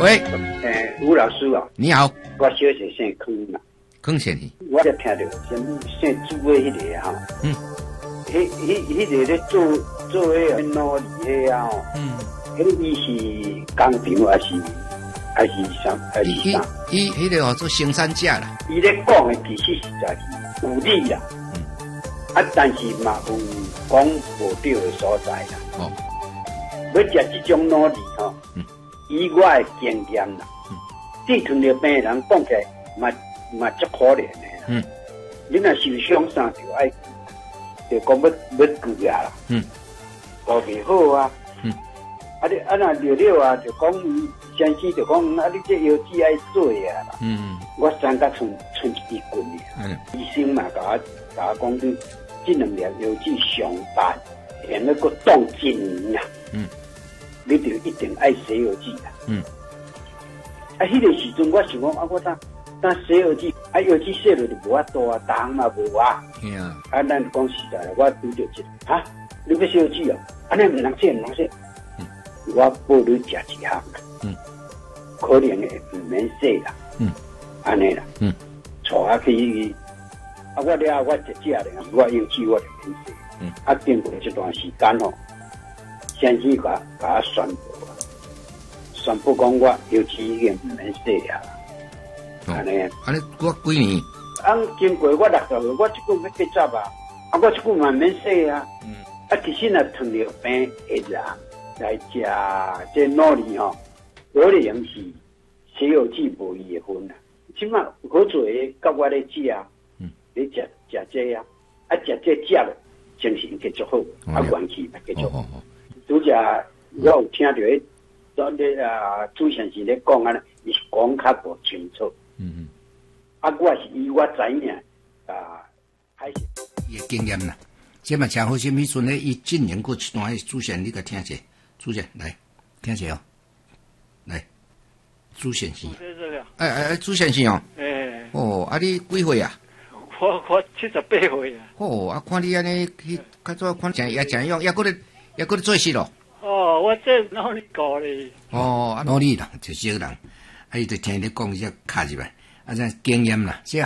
喂， 吴老师啊， 你好， 我小时姓康嘛， 康先生， 我就听到姓朱的迄个哈，迄个咧做迄个努力迄啊，迄伊是工厂还是啥？ 伊迄个哦做生产者啦， 伊咧讲的其实实在是有理啦，但是嘛有讲无对的所在啦。 哦， 要食这种努力吼，以我的经验啦，对糖尿病的人讲起来嘛足可怜的啦。你若受伤啥就讲要治啊啦。搞袂好啊。你若了啊，就讲先生就讲你这药剂爱做啊啦。我三角寸一棍尔。医生嘛甲我讲你这两粒药剂上班，现在个当1年啊。你就一定爱洗药剂啦。迄个时阵我想讲我当洗药剂，药剂洗落就无法度啊，重嘛无啊。咱讲实在啦，我拄着一个你要洗药剂哦，安尼唔能洗，我报你食一项，可能会唔免洗啦。安尼啦。带我去，我了我直接咧，我药剂我就免洗。经过这段时间吼。先生甲我宣布讲我药剂已经唔免洗啊，安尼我几年？ 经过我60岁，我即久要结束啊，我即久嘛免洗啊。其实若糖尿病的人来食这努力吼，可能是洗药剂无伊的份啊。即马好做诶，甲我咧食，你食这啊，食这食了，精神继续好，元气嘛继续好。拄则我有听到朱先生咧讲啊，伊是讲较无清楚。我是以我知影还是伊的经验啦。这嘛正好，什么时阵咧？伊今年过一段，朱先生你甲听者，朱先来听者哦，来，朱先生。朱先生哦。你几岁啊？ 我78岁啊。 看你安尼去，较早看也样，也搁咧做事咯。 我这努力搞咧。 努力人就是个人，伊就听你讲一下卡入来，这经验啦，这